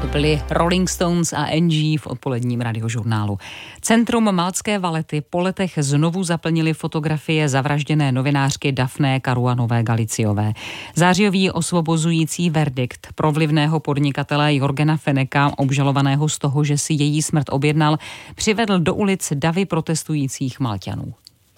To byli Rolling Stones a NG v odpoledním radiožurnálu. Centrum maltské Valety po letech znovu zaplnili fotografie zavražděné novinářky Daphné Caruanové Galiciové. Zářijový osvobozující verdikt pro vlivného podnikatele Jorgena Feneka, obžalovaného z toho, že si její smrt objednal, přivedl do ulic davy protestujících Malťanů.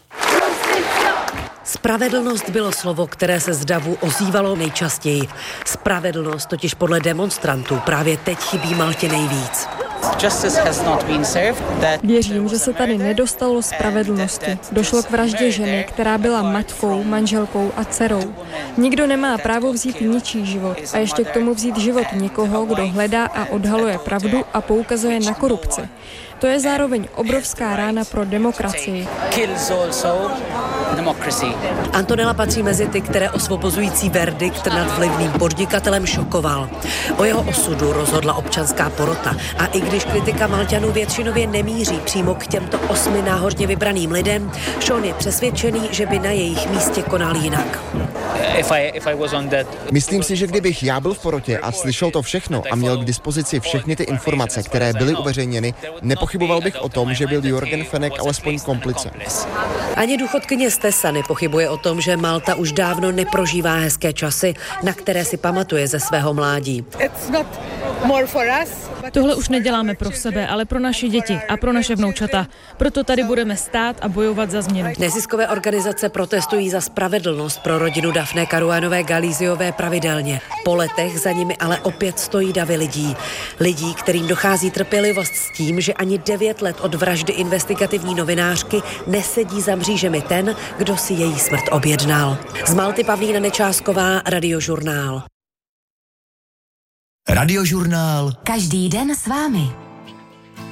Spravedlnost bylo slovo, které se z davu ozývalo nejčastěji. Spravedlnost totiž podle demonstrantů právě teď chybí Maltě nejvíc. Věřím, že se tady nedostalo spravedlnosti. Došlo k vraždě ženy, která byla matkou, manželkou a dcerou. Nikdo nemá právo vzít ničí život a ještě k tomu vzít život někoho, kdo hledá a odhaluje pravdu a poukazuje na korupci. To je zároveň obrovská rána pro demokracii. Antonella patří mezi ty, které osvobozující verdikt nad vlivným podnikatelem šokoval. O jeho osudu rozhodla občanská porota a i když kritika Malťanů většinově nemíří přímo k těmto 8 náhodně vybraným lidem, Sean je přesvědčený, že by na jejich místě konal jinak. Myslím si, že kdybych já byl v porotě a slyšel to všechno a měl k dispozici všechny ty informace, které byly uveřejněny, nepochyboval bych o tom, že byl Jorgen Fenek alespoň komplice. Ani důchodkyně Stesa nepochybuje o tom, že Malta už dávno neprožívá hezké časy, na které si pamatuje ze svého mládí. Tohle už neděláme pro sebe, ale pro naše děti a pro naše vnoučata. Proto tady budeme stát a bojovat za změnu. Neziskové organizace protestují za spravedlnost pro rodinu Daphné Caruanové Galiciové pravidelně. Po letech za nimi ale opět stojí davy lidí. Lidí, kterým dochází trpělivost s tím, že ani 9 let od vraždy investigativní novinářky nesedí za mřížemi ten, kdo si její smrt objednal. Z Malty Pavlína Nečásková, Radiožurnál. Radiožurnál. Každý den s vámi.